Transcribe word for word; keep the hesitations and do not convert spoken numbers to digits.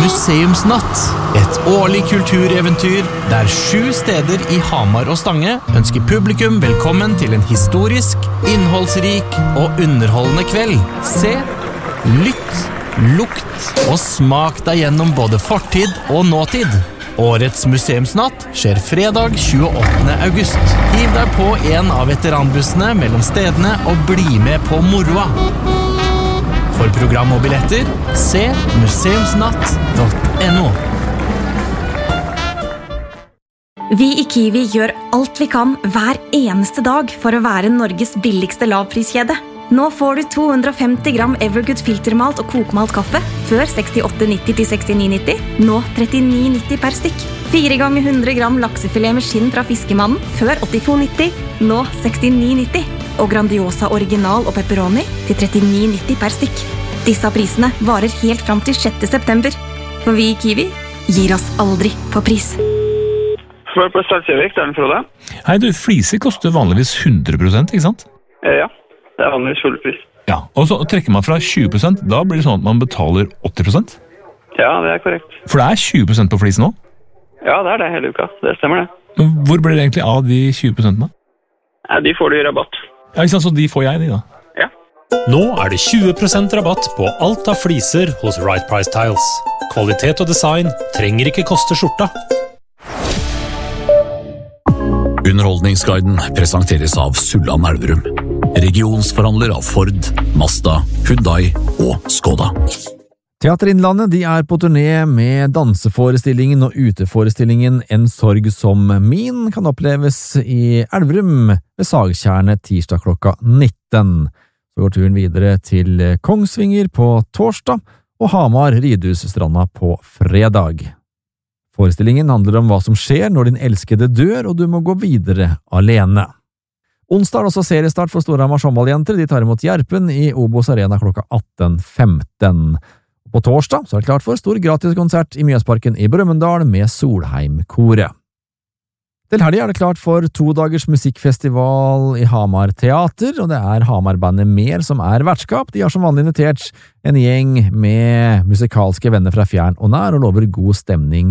Museumsnatt. Et årlig kultureventyr der sju steder i Hamar og Stange ønsker publikum velkommen til en historisk, innholdsrik og underholdende kveld. Se, lytt, lukt og smak deg gjennom både fortid og nåtid. Årets museumsnatt skjer fredag tjueåttende august. Hiv deg på en av veteranbussene mellom stedene og bli med på moroa. For program og billetter, se museumsnatt punktum no. Vi i Kiwi gjør alt vi kan hver eneste dag for å være Norges billigste lavpriskjede. Nå får du to hundre og femti gram Evergood filtermalt og kokmalt kaffe før sekstiåtte nitti til sekstini nitti, nå trettini nitti per stykk. Fire ganger hundre gram laksefilet med skinn fra fiskemannen før åttito nitti, nå sekstini nitti. Og Grandiosa original og pepperoni til trettini nitti per stykk. Disse prisene varer helt fram til sjette september. For vi i Kiwi gir oss aldri på pris. Svar på Stadsjøvik, det er den Frode. Hei du, fliser koster vanligvis hundre prosent, ikke sant? Eh, ja, det er vanligvis full pris. Ja, og så trekker man fra tjue prosent, da blir det sånn at man betaler åtti prosent? Ja, det er korrekt. For det er tjue prosent på flis nå? Ja, det er det hele uka, det stemmer det. Men hvor blir det egentlig av de tjue prosentene? Ja, de får du i rabatt. Ja, ikke sant, så de får jeg de da? Ja. Nå er det tjue prosent rabatt på alt av fliser hos Right Price Tiles. Kvalitet og design trenger ikke koste skjorta. Underholdningsguiden presenteres av Sulland Elverum, regionsforhandler av Ford, Mazda, Hyundai og Skoda. Teater Innlandet de er på turné med danseforestillingen og uteforestillingen En sorg som min kan oppleves i Elverum ved Sagtjernet tirsdag klokka nitten. Så går turen videre til Kongsvinger på torsdag og Hamar Ridhusstranda på fredag. Forestillingen handler om hva som skjer når din elskede dør og du må gå videre alene. Onsdag er også seriestart for Storhamar håndballjenter. De tar imot Gjerpen i Obos Arena klokka atten femten. På torsdag så er det klart for stor gratiskonsert i Mjøsparken i Brumunddal med Solheim-koret. Til helgen er det klart for to dagers musikkfestival i Hamar Teater, og det er Hamar-bandet Mer som er vertskap. De har som vanlig invitert en gjeng med musikalske venner fra fjern og nær og lover god stemning